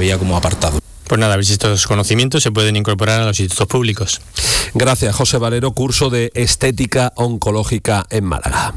veía como apartado. Pues nada, a ver si estos conocimientos se pueden incorporar a los institutos públicos. Gracias, José Valero, curso de Estética Oncológica en Málaga.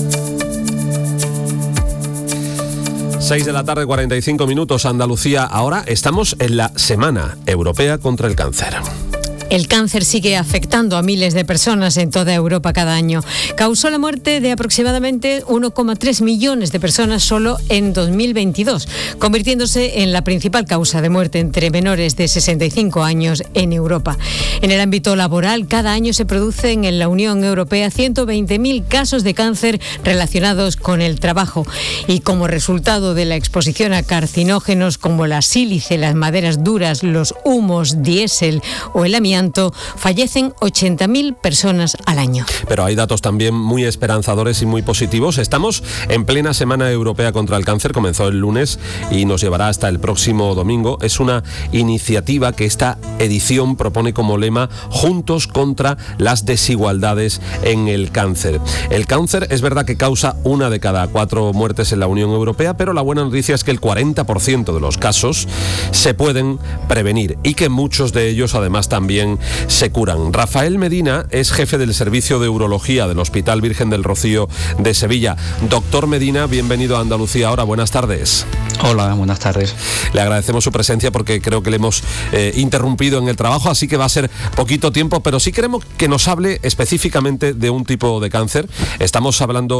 6 de la tarde, 45 minutos, Andalucía. Ahora estamos en la Semana Europea contra el Cáncer. El cáncer sigue afectando a miles de personas en toda Europa cada año. Causó la muerte de aproximadamente 1,3 millones de personas solo en 2022, convirtiéndose en la principal causa de muerte entre menores de 65 años en Europa. En el ámbito laboral, cada año se producen en la Unión Europea 120.000 casos de cáncer relacionados con el trabajo. Y como resultado de la exposición a carcinógenos como la sílice, las maderas duras, los humos, diésel o el amianto, fallecen 80.000 personas al año. Pero hay datos también muy esperanzadores y muy positivos. Estamos en plena Semana Europea contra el Cáncer, comenzó el lunes y nos llevará hasta el próximo domingo. Es una iniciativa que esta edición propone como lema Juntos contra las desigualdades en el cáncer. El cáncer es verdad que causa 1 de cada 4 muertes en la Unión Europea, pero la buena noticia es que el 40% de los casos se pueden prevenir y que muchos de ellos además también se curan. Rafael Medina es jefe del Servicio de Urología del Hospital Virgen del Rocío de Sevilla. Doctor Medina, bienvenido a Andalucía Ahora, buenas tardes. Hola, buenas tardes. Le agradecemos su presencia porque creo que le hemos interrumpido en el trabajo, así que va a ser poquito tiempo, pero sí queremos que nos hable específicamente de un tipo de cáncer. Estamos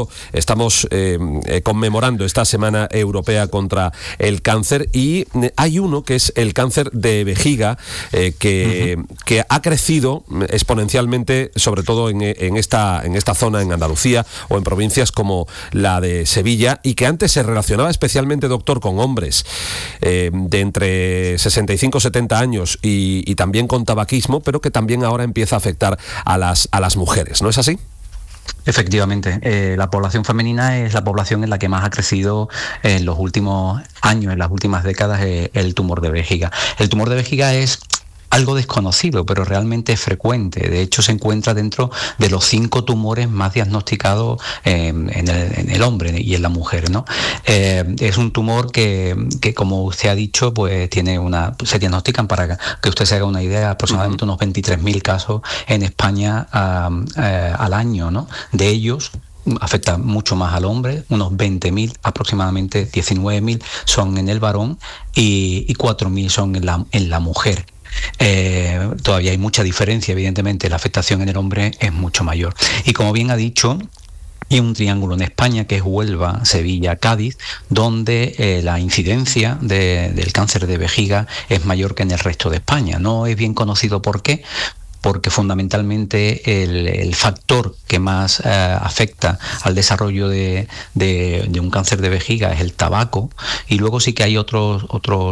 conmemorando esta Semana Europea contra el Cáncer y hay uno que es el cáncer de vejiga que ha crecido exponencialmente, sobre todo en esta zona, en Andalucía o en provincias como la de Sevilla, y que antes se relacionaba especialmente, doctor, con hombres de entre 65 y 70 años y también con tabaquismo, pero que también ahora empieza a afectar a las mujeres, ¿no es así? Efectivamente, la población femenina es la población en la que más ha crecido en los últimos años, en las últimas décadas, el tumor de vejiga. El tumor de vejiga es algo desconocido, pero realmente frecuente. De hecho, se encuentra dentro de los 5 tumores más diagnosticados en el hombre y en la mujer, ¿no? Es un tumor que, como usted ha dicho, pues se diagnostican, para que usted se haga una idea, aproximadamente unos 23.000 casos en España al año, ¿no? De ellos afecta mucho más al hombre, unos 20.000, aproximadamente 19.000 son en el varón y 4.000 son en la mujer. Todavía hay mucha diferencia, evidentemente la afectación en el hombre es mucho mayor. Y como bien ha dicho, hay un triángulo en España que es Huelva, Sevilla, Cádiz, donde la incidencia del cáncer de vejiga es mayor que en el resto de España. No es bien conocido por qué, porque fundamentalmente el factor que más afecta al desarrollo de un cáncer de vejiga es el tabaco, y luego sí que hay otros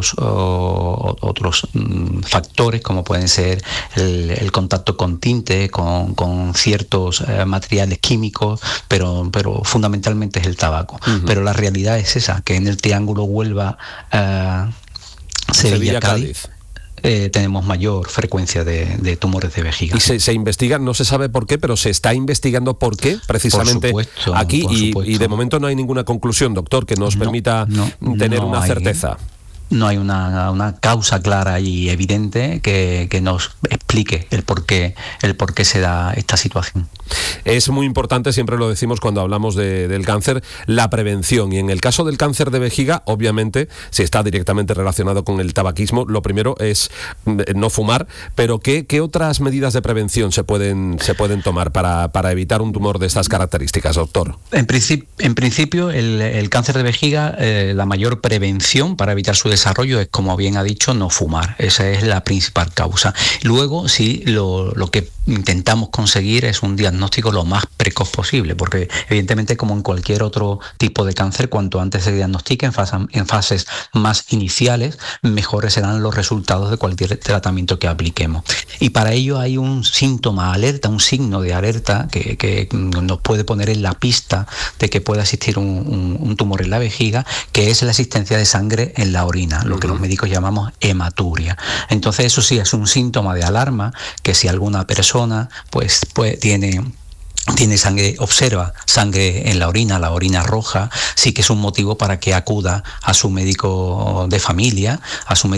factores, como pueden ser el contacto con tinte, con ciertos materiales químicos, pero fundamentalmente es el tabaco. Pero la realidad es esa, que en el triángulo Huelva, Sevilla, Cádiz, tenemos mayor frecuencia de tumores de vejiga. Y se investiga, no se sabe por qué, pero se está investigando por qué, precisamente aquí, y de momento no hay ninguna conclusión, doctor, que nos permita tener una certeza. No hay una causa clara y evidente que nos explique el por qué se da esta situación. Es muy importante, siempre lo decimos cuando hablamos del cáncer, la prevención. Y en el caso del cáncer de vejiga, obviamente, si está directamente relacionado con el tabaquismo, lo primero es no fumar, pero ¿qué otras medidas de prevención se pueden tomar para evitar un tumor de estas características, doctor? En principio, el cáncer de vejiga, la mayor prevención para evitar su desarrollo es, como bien ha dicho, no fumar. Esa es la principal causa. Luego, sí, lo que intentamos conseguir es un diagnóstico lo más precoz posible, porque evidentemente, como en cualquier otro tipo de cáncer, cuanto antes se diagnostique en fases más iniciales, mejores serán los resultados de cualquier tratamiento que apliquemos. Y para ello hay un síntoma alerta, un signo de alerta que nos puede poner en la pista de que pueda existir un tumor en la vejiga, que es la existencia de sangre en la orina, lo que los médicos llamamos hematuria. Entonces, eso sí es un síntoma de alarma, que si alguna persona pues tiene sangre, observa sangre en la orina roja, sí que es un motivo para que acuda a su médico de familia, a su médico